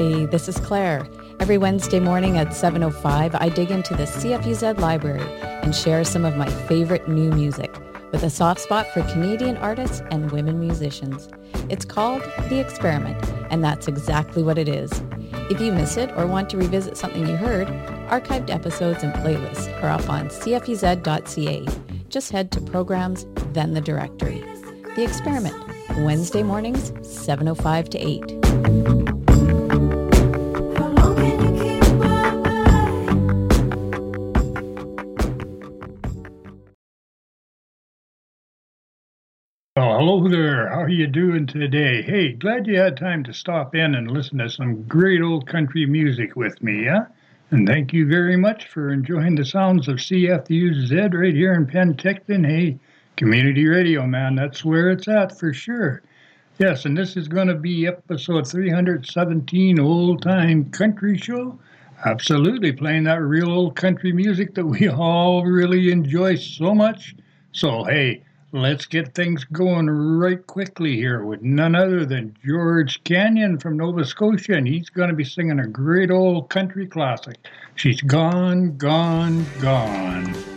Hey, this is Claire. Every Wednesday morning at 7:05, I dig into the CFUZ library and share some of my favorite new music with a soft spot for Canadian artists and women musicians. It's called The Experiment, and that's exactly what it is. If you miss it or want to revisit something you heard, archived episodes and playlists are up on cfuz.ca. Just head to Programs, then the directory. The Experiment, Wednesday mornings, 7:05 to 8. Well, hello there. How are you doing today? Hey, glad you had time to stop in and listen to some great old country music with me, yeah? And thank you very much for enjoying the sounds of CFUZ right here in Penticton. Hey, community radio, man, that's where it's at for sure. Yes, and this is going to be episode 317, Old Time Country Show. Absolutely, playing that real old country music that we all really enjoy so much. So, hey, let's get things going right quickly here with none other than George Canyon from Nova Scotia, and he's going to be singing a great old country classic. She's gone, gone, gone.